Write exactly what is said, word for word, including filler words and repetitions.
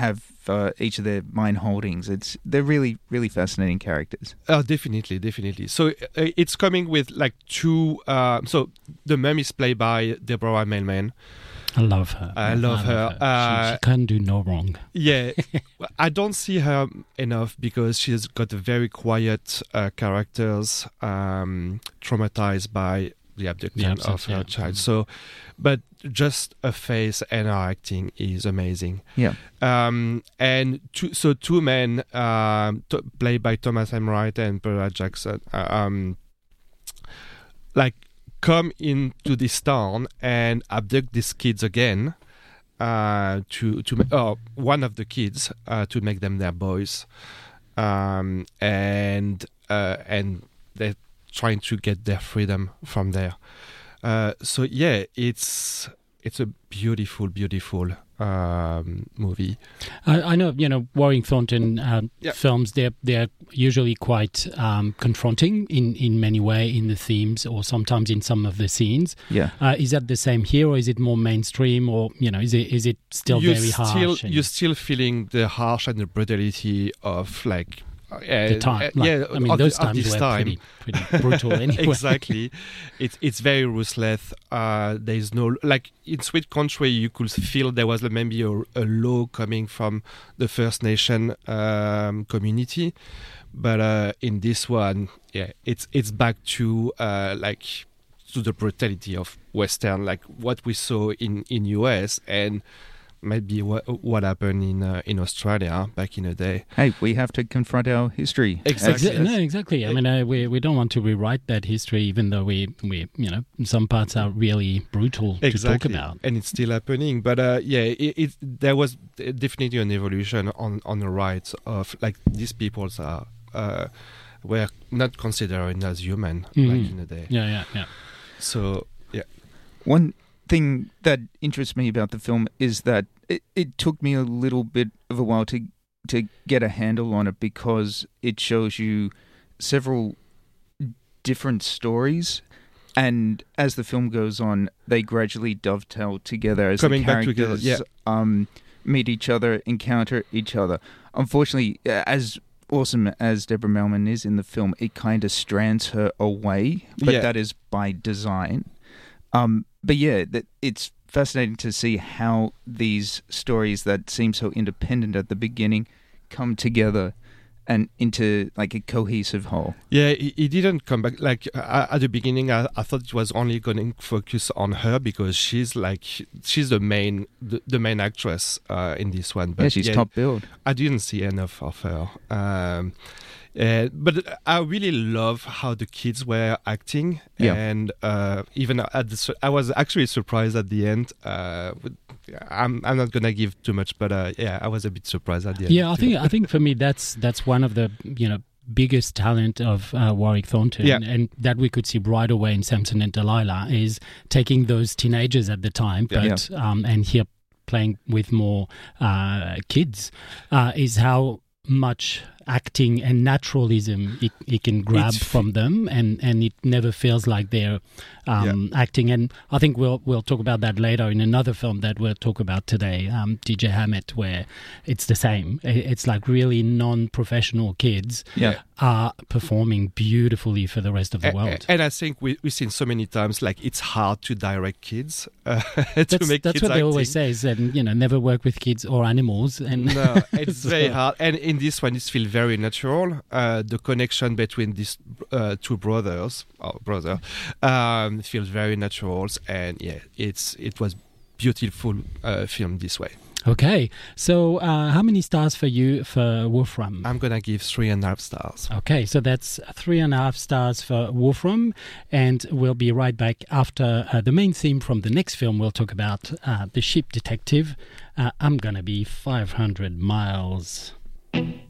have uh, each of their mind holdings. It's they're really, really fascinating characters. Oh, definitely, definitely. So uh, it's coming with like two. Uh, so the mum is played by Deborah Mailman. I love her. I love I her. Love her. Uh, she, she can do no wrong. Yeah, I don't see her enough because she's got a very quiet uh, characters, um, traumatized by the abduction absence, of her yeah. child. So, but just her face and her acting is amazing. Yeah. Um, and two, so two men, um, to, played by Thomas Enright and Pearl Jackson, uh, um, like. come into this town and abduct these kids again, uh, to to oh, one of the kids uh, to make them their boys, um, and uh, and they're trying to get their freedom from there. Uh, so yeah, it's it's a beautiful, beautiful um, movie. I, I know, you know, Warwick Thornton uh, Yep. films, they're, they're usually quite um, confronting in, in many ways in the themes or sometimes in some of the scenes. Yeah. Uh, is that the same here, or is it more mainstream, or, you know, is it is it still You're very still, harsh? and You're still feeling the harsh and the brutality of like uh, the time. uh, Like, yeah, I mean, of, those the- of times this were time. pretty, pretty brutal anyway. Exactly. It's it's very ruthless. Uh, there's no like in Sweet Country, you could feel there was maybe a, a law coming from the First Nation um, community, but uh, in this one, yeah, it's it's back to uh, like to the brutality of Western, like what we saw in in U S and maybe what what happened in uh, in Australia back in the day. Hey, we have to confront our history. Exactly. Exa- no, exactly. I mean, uh, we we don't want to rewrite that history, even though we, we you know, some parts are really brutal to talk about. And it's still happening. But uh, yeah, it, it there was definitely an evolution on on the rights of like these peoples are uh, were not considered as human Mhm. back in the day. Yeah, yeah, yeah. So yeah, One thing that interests me about the film is that it, it took me a little bit of a while to to get a handle on it, because it shows you several different stories, and as the film goes on, they gradually dovetail together as Coming the back together, characters yeah. um, meet each other, encounter each other. Unfortunately, uh, as awesome as Deborah Mailman is in the film, it kind of strands her away, but Yeah. that is by design. Um, but yeah, that it's fascinating to see how these stories that seem so independent at the beginning come together and into like a cohesive whole. yeah, he, he didn't come back. Like uh, at the beginning, I, I thought it was only going to focus on her because she's like she's the main the, the main actress uh, in this one. But yeah, she's top billed. I didn't see enough of her. Um, uh, but I really love how the kids were acting, Yeah. and uh, even at the, su- I was actually surprised at the end. Uh, with, I'm I'm not gonna give too much, but uh, yeah, I was a bit surprised at the end. Yeah, I too. think I think for me that's that's one of the, you know, biggest talent of uh, Warwick Thornton, Yeah. and that we could see right away in Samson and Delilah is taking those teenagers at the time, Yeah. but um, and here playing with more uh, kids, uh, is how much acting and naturalism it, it can grab It's f- from them, and, and it never feels like they're um, acting. And I think we'll we'll talk about that later in another film that we'll talk about today, um, D J Hammett, where it's the same. I- It's like really non-professional kids Yeah. are performing beautifully for the rest of the A- world. And I think we, we've seen so many times, like, it's hard to direct kids, uh, to That's, make that's kids what they acting. always say, is that, you know, never work with kids or animals. And No, it's So- very hard. And in this one, it feels very natural. Uh, the connection between these uh, two brothers, or brother, um, feels very natural. And yeah, it's it was beautiful uh, film this way. Okay, so uh, how many stars for you for Wolfram? I'm gonna give three and a half stars. Okay, so that's three and a half stars for Wolfram, and we'll be right back after uh, the main theme from the next film. We'll talk about uh, The Ship Detective. Uh, I'm gonna be five hundred miles.